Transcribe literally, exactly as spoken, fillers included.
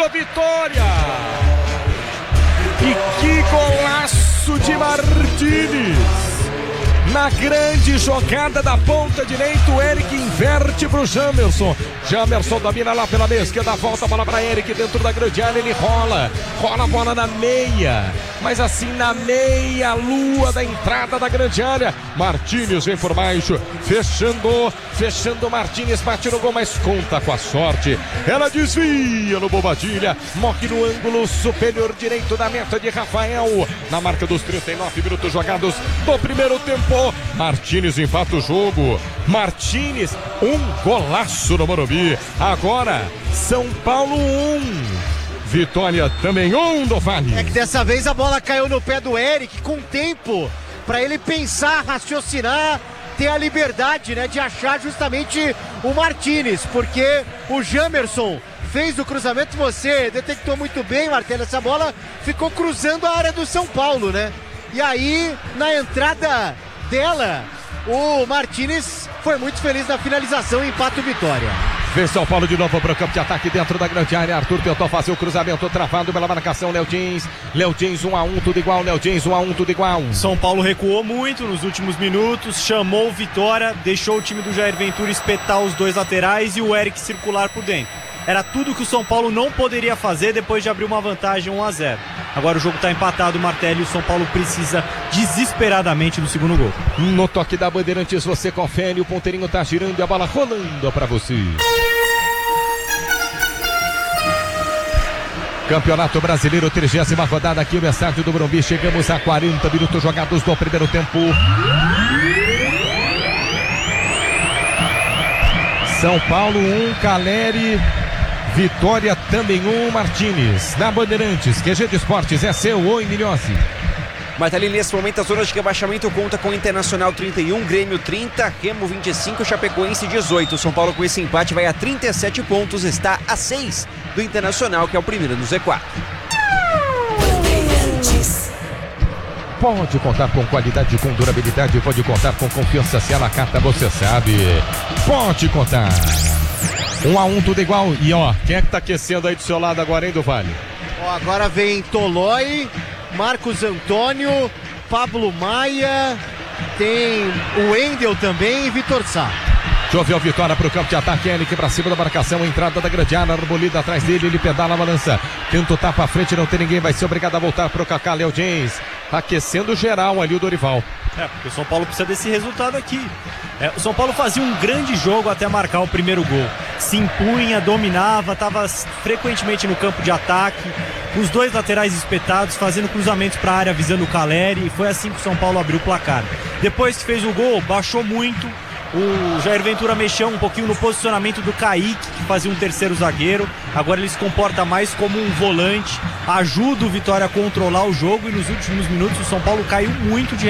do Vitória. E que golaço de Martínez. Na grande jogada da ponta direita, o Eric inverte pro Jamerson. Jamerson domina lá pela meia esquerda, volta a bola para Eric dentro da grande área, ele rola, rola a bola na meia, mas assim na meia lua da entrada da grande área. Martínez vem por baixo, fechando, fechando Martínez, bate no gol, mas conta com a sorte. Ela desvia no Bobadilha, morre no ângulo superior direito da meta de Rafael. Na marca dos trinta e nove minutos jogados do primeiro tempo, Martínez empata o jogo. Martínez, um golaço no Morumbi. Agora, São Paulo um. Vitória também um do Vale. É que dessa vez a bola caiu no pé do Eric com tempo para ele pensar, raciocinar, ter a liberdade, né, de achar justamente o Martínez, porque o Jamerson fez o cruzamento, você detectou muito bem, Martelo, essa bola ficou cruzando a área do São Paulo, né? E aí, na entrada dela, o Martínez foi muito feliz na finalização e empata o Vitória. Vem São Paulo de novo para o campo de ataque dentro da grande área. Arthur tentou fazer o cruzamento travado pela marcação. Léo James, Léo James um a um, tudo igual. Léo James um a um, tudo igual. São Paulo recuou muito nos últimos minutos, chamou o Vitória, deixou o time do Jair Ventura espetar os dois laterais e o Eric circular por dentro. Era tudo que o São Paulo não poderia fazer depois de abrir uma vantagem um a zero. Agora o jogo está empatado, o Martelli, e o São Paulo precisa desesperadamente do segundo gol. No toque da Bandeirantes você confere, o ponteirinho está girando e a bola rolando para você. Campeonato Brasileiro, trigésima rodada aqui no estádio do Morumbi. Chegamos a quarenta minutos jogados do primeiro tempo. São Paulo um, Caleri, Vitória também um, Martínez. Na Bandeirantes, Q G de Esportes é seu, oi Milhose. Martelli, nesse momento a zona de rebaixamento conta com Internacional trinta e um, Grêmio trinta, Remo vinte e cinco, Chapecoense dezoito. São Paulo com esse empate vai a trinta e sete pontos, está a seis do Internacional, que é o primeiro no Z quatro. Pode contar com qualidade, com durabilidade, pode contar com confiança, se ela carta você sabe. Pode contar. Um a um, tudo igual. E ó, quem é que tá aquecendo aí do seu lado agora, hein, do Vale? Ó, agora vem Tolói, Marcos Antônio, Pablo Maia, tem o Wendel também e Vitor Sá. Choveu Vitória para o campo de ataque, Eric para cima da marcação, entrada da grande área, Arbolida atrás dele, ele pedala a balança, tenta o tapa à frente, não tem ninguém, vai ser obrigado a voltar para o Kaká. Léo James, aquecendo geral ali o Dorival. É, porque o São Paulo precisa desse resultado aqui. É, o São Paulo fazia um grande jogo até marcar o primeiro gol. Se impunha, dominava, estava frequentemente no campo de ataque, os dois laterais espetados, fazendo cruzamentos para a área, visando o Caleri, e foi assim que o São Paulo abriu o placar. Depois que fez o gol, baixou muito. O Jair Ventura mexeu um pouquinho no posicionamento do Kaique, que fazia um terceiro zagueiro. Agora ele se comporta mais como um volante, ajuda o Vitória a controlar o jogo, e nos últimos minutos o São Paulo caiu muito de